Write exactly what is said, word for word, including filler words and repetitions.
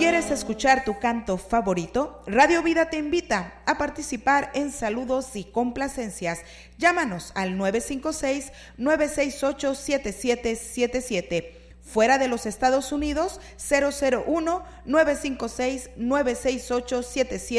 ¿Quieres escuchar tu canto favorito? Radio Vida te invita a participar en saludos y complacencias. Llámanos al nueve cinco seis, nueve seis ocho, siete siete siete siete. Fuera de los Estados Unidos, cero cero uno, nueve cinco seis, nueve seis ocho, siete siete siete siete.